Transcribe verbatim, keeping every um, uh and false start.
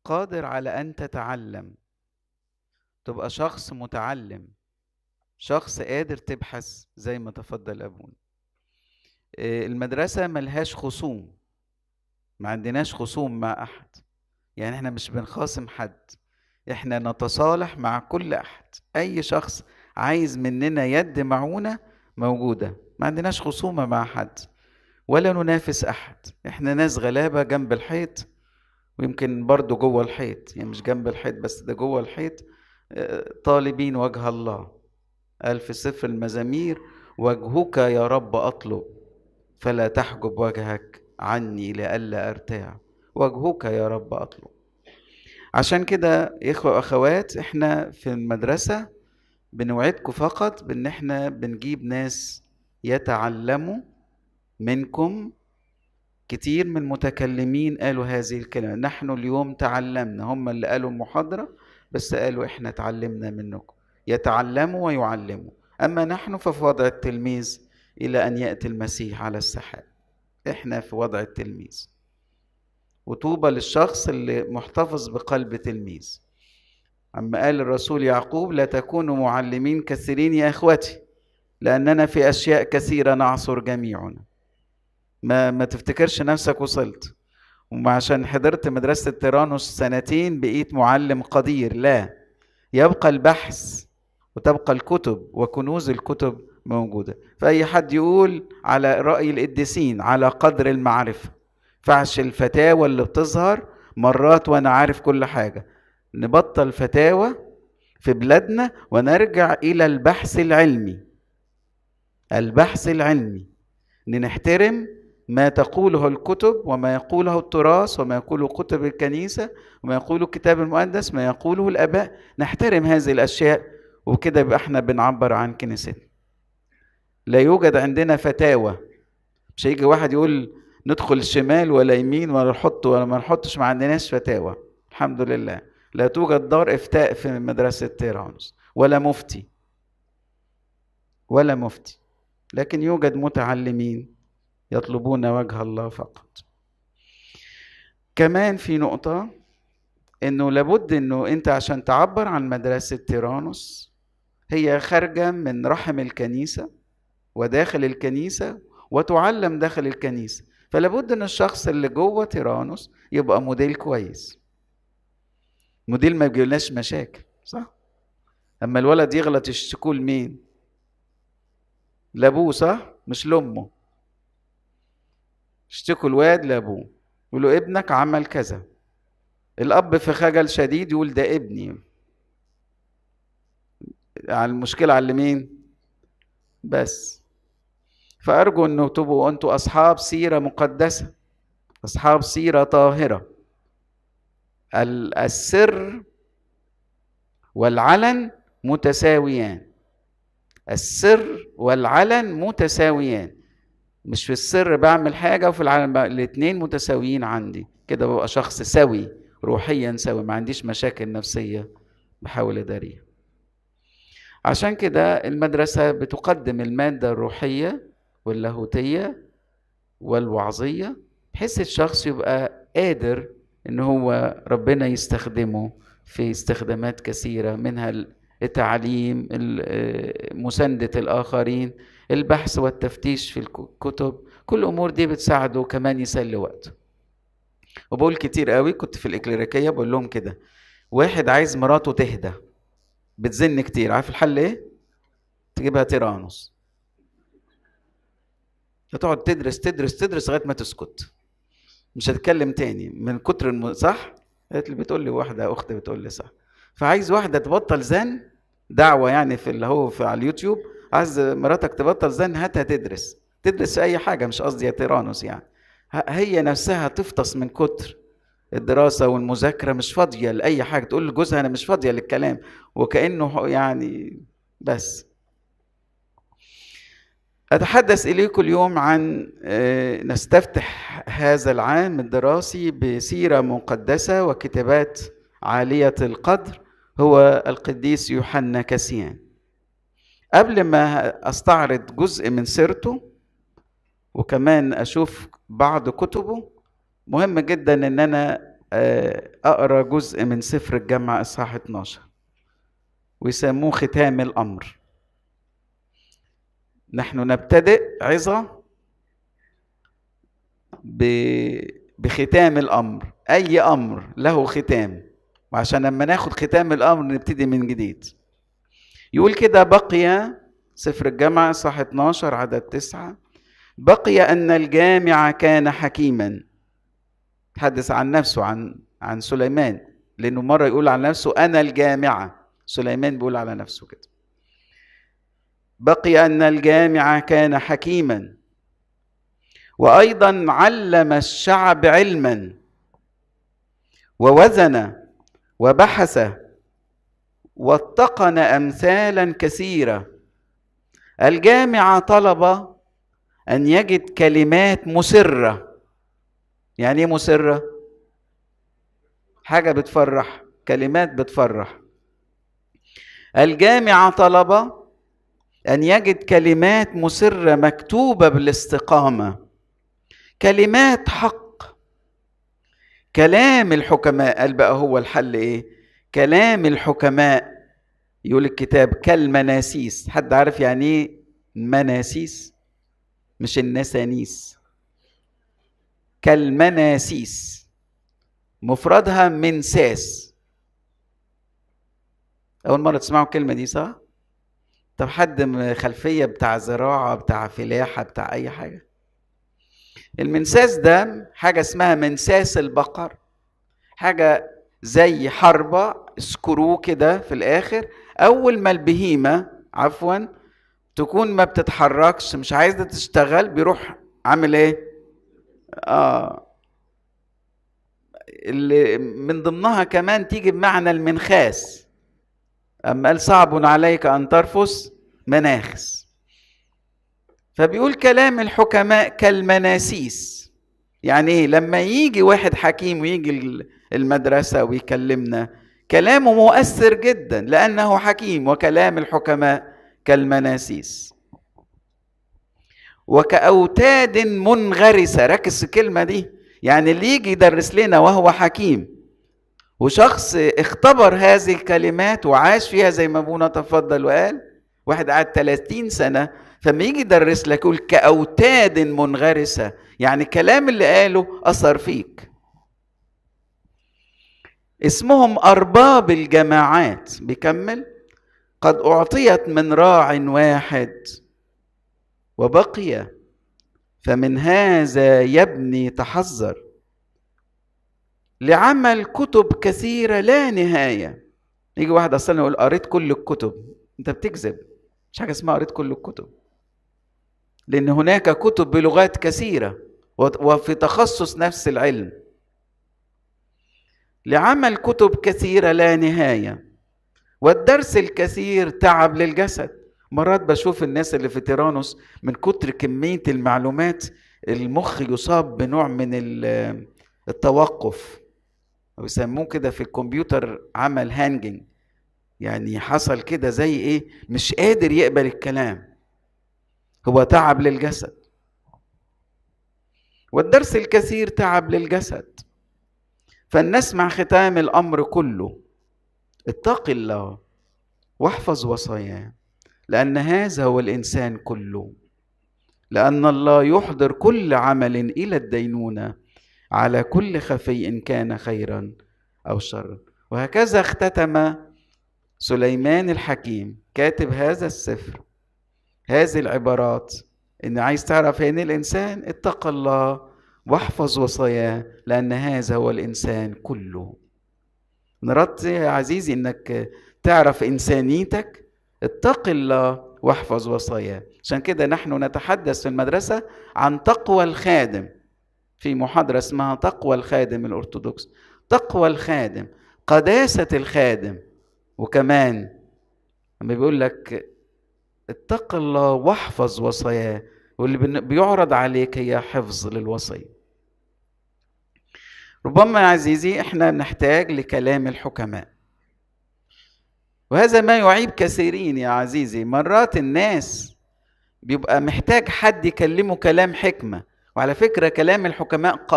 قادر على أن تتعلم، تبقى شخص متعلم، شخص قادر تبحث زي ما تفضل أبونا. المدرسة ملهاش خصوم، ما عندناش خصوم مع أحد، يعني احنا مش بنخاصم حد، احنا نتصالح مع كل أحد. أي شخص عايز مننا يد معونة موجودة، ما عندناش خصومة مع حد ولا ننافس أحد. احنا ناس غلابة جنب الحيط، ويمكن برضو جوه الحيط، يعني مش جنب الحيط بس، ده جوه الحيط، طالبين وجه الله. قال في سفر المزامير: وجهك يا رب أطلب فلا تحجب وجهك عني لئلا أرتاع. وجهك يا رب أطلب. عشان كده إخوة وأخوات، إحنا في المدرسة بنوعدكم فقط بأن إحنا بنجيب ناس يتعلموا منكم. كتير من المتكلمين قالوا هذه الكلمة: نحن اليوم تعلمنا. هم اللي قالوا المحاضرة، بس قالوا إحنا تعلمنا منكم. يتعلموا ويعلموا. أما نحن ففي وضع التلميذ إلى أن يأتي المسيح على السحاب. إحنا في وضع التلميذ، وطوبى للشخص اللي محتفظ بقلب تلميذ. أما قال الرسول يعقوب: لا تكونوا معلمين كثيرين يا إخوتي، لأننا في أشياء كثيرة نعصر جميعنا. ما, ما تفتكرش نفسك وصلت وعشان حضرت مدرسة تيرانوس سنتين بقيت معلم قدير. لا، يبقى البحث وتبقى الكتب وكنوز الكتب موجودة. فأي حد يقول على رأي القديسين على قدر المعرفة. فعش الفتاوى اللي بتظهر مرات وأنا عارف كل حاجة. نبطل فتاوى في بلادنا ونرجع إلى البحث العلمي. البحث العلمي، نحترم ما تقوله الكتب وما يقوله التراث وما يقوله كتب الكنيسة وما يقوله الكتاب المقدس، ما يقوله الآباء. نحترم هذه الأشياء، وكده يبقى احنا بنعبر عن كنيستنا. لا يوجد عندنا فتاوى. مش هيجي واحد يقول ندخل شمال ولا يمين ولا نحط ولا ما نحطش. ما عندناش فتاوى الحمد لله. لا توجد دار افتاء في مدرسة تيرانوس، ولا مفتي ولا مفتي، لكن يوجد متعلمين يطلبون وجه الله فقط. كمان في نقطة، انه لابد انه انت عشان تعبر عن مدرسة تيرانوس، هي خارجة من رحم الكنيسة وداخل الكنيسة وتعلم داخل الكنيسة. فلابد ان الشخص اللي جوه تيرانوس يبقى موديل كويس، موديل ما يجيلناش مشاكل، صح؟ اما الولد يغلط يشتكوا لمين؟ لابوه، صح؟ مش لامه. اشتكوا الواد لابوه، يقولوا ابنك عمل كذا. الاب في خجل شديد يقول ده ابني. على المشكلة على مين؟ بس. فأرجو أنه تبقوا أنتوا أصحاب سيرة مقدسة، أصحاب سيرة طاهرة. السر والعلن متساويان. السر والعلن متساويان. مش في السر بعمل حاجة وفي العلن بعمل. الاتنين متساويين عندي، كده ببقى شخص سوي روحيا، سوي، ما عنديش مشاكل نفسية بحاول أداريها. عشان كده المدرسة بتقدم المادة الروحية واللاهوتية والوعظية، بحيث الشخص يبقى قادر ان هو ربنا يستخدمه في استخدامات كثيرة، منها التعليم، مساندة الآخرين، البحث والتفتيش في الكتب. كل الأمور دي بتساعده كمان يسلي وقته. وبقول كتير قوي، كنت في الإكليريكية بقول لهم كده: واحد عايز مراته تهدى، بتزن كتير، عارف الحل ايه؟ تجيبها تيرانوس، هتقعد تدرس تدرس تدرس لغايه ما تسكت، مش هتكلم تاني من كتر الم... صح؟ قالت لي، بتقول لي واحده اختي بتقول لي صح. فعايز واحده تبطل زن، دعوه يعني في اللي هو في على اليوتيوب، عايز مراتك تبطل زن، هاتها تدرس تدرس اي حاجه، مش قصدي يا تيرانوس يعني. هي نفسها تفطس من كتر الدراسه والمذاكره، مش فاضيه لاي حاجه. تقول لجوزها انا مش فاضيه للكلام، وكانه يعني. بس أتحدث إليكم اليوم عن نستفتح هذا العام الدراسي بسيرة مقدسة وكتابات عالية القدر، هو القديس يوحنا كاسيان. قبل ما أستعرض جزء من سيرته وكمان أشوف بعض كتبه، مهم جدا أن أنا أقرأ جزء من سفر الجامعة إصحاح اتناشر ويسموه ختام الأمر. نحن نبتدئ عظة بختام الأمر. أي أمر له ختام، وعشان لما ناخد ختام الأمر نبتدي من جديد. يقول كده: بقي سفر الجامعة إصحاح اتناشر عدد تسعة: بقي أن الجامع كان حكيما. تحدث عن نفسه، عن عن سليمان، لأنه مرة يقول عن نفسه أنا الجامعة. سليمان بيقول على نفسه كده. بقي أن الجامع كان حكيما، وأيضا علم الشعب علما، ووزن وبحث واتقن أمثالا كثيرة. الجامع طلب أن يجد كلمات مسرة. يعني ايه مسرة؟ حاجة بتفرح، كلمات بتفرح. الجامع طلب أن يجد كلمات مسرة مكتوبة بالاستقامة، كلمات حق. كلام الحكماء، قال بقى هو الحل ايه؟ كلام الحكماء، يقول الكتاب كالمناسيس. حد عارف يعني ايه مناسيس؟ مش النسانيس، كالمناسيس، مفردها منساس. أول مرة تسمعوا الكلمة دي صح؟ طب حد خلفية بتاع زراعة، بتاع فلاحة، بتاع أي حاجة؟ المنساس ده حاجة اسمها منساس البقر، حاجة زي حربة سكرو كده في الآخر. أول ما البهيمة عفوا تكون ما بتتحركش، مش عايزة تشتغل، بيروح عامل ايه؟ آه اللي من ضمنها كمان تيجي بمعنى المنخاس. أما قال صعب عليك أن ترفس مناخس. فبيقول كلام الحكماء كالمناسيس. يعني ايه؟ لما يجي واحد حكيم ويجي المدرسة ويكلمنا، كلامه مؤثر جدا لأنه حكيم. وكلام الحكماء كالمناسيس وكأوتاد منغرسة. ركز الكلمة دي، يعني اللي يجي يدرس لنا وهو حكيم وشخص اختبر هذه الكلمات وعاش فيها زي ما ابونا تفضل وقال، واحد قعد ثلاثين سنة، فما يجي يدرس لك يقول كأوتاد منغرسة، يعني كلام اللي قاله أثر فيك. اسمهم أرباب الجماعات. بيكمل: قد أعطيت من راع واحد وبقي، فمن هذا يبني تحذر، لعمل كتب كثيرة لا نهاية. يجي واحد أصلا يقول قريت كل الكتب. أنت بتكذب، مش حاجة اسمها قريت كل الكتب، لأن هناك كتب بلغات كثيرة وفي تخصص نفس العلم. لعمل كتب كثيرة لا نهاية، والدرس الكثير تعب للجسد. مرات بشوف الناس اللي في تيرانوس من كتر كمية المعلومات المخ يصاب بنوع من التوقف، ويسموه كده في الكمبيوتر عمل هانجنج، يعني حصل كده زي ايه، مش قادر يقبل الكلام. هو تعب للجسد، والدرس الكثير تعب للجسد. فلنسمع ختام الأمر كله: اتق الله واحفظ وصاياه، لأن هذا هو الإنسان كله، لأن الله يحضر كل عمل إلى الدينونة على كل خفي إن كان خيرا أو شرا. وهكذا اختتم سليمان الحكيم كاتب هذا السفر هذه العبارات: إن عايز تعرف يعني الإنسان، اتق الله واحفظ وصاياه، لأن هذا هو الإنسان كله. نرد يا عزيزي إنك تعرف إنسانيتك، اتق الله واحفظ وصاياه. عشان كده نحن نتحدث في المدرسة عن تقوى الخادم، في محاضرة اسمها تقوى الخادم الأرثوذكس. تقوى الخادم، قداسة الخادم. وكمان لما بيقول لك اتق الله واحفظ وصاياه، واللي بيعرض عليك هي حفظ للوصية. ربما يا عزيزي احنا نحتاج لكلام الحكماء، وهذا ما يعيب كثيرين يا عزيزي. مرات الناس بيبقى محتاج حد يكلمه كلام حكمة، وعلى فكرة كلام الحكماء